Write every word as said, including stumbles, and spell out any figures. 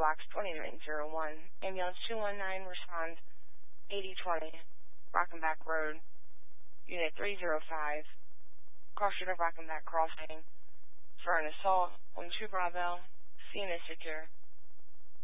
Box twenty-nine oh one. Ambulance two one nine, respond eighty twenty, Rockenbach Road, Unit three oh five, crossing of Rockenbach Crossing, for an assault on two Bravo, scene is secure.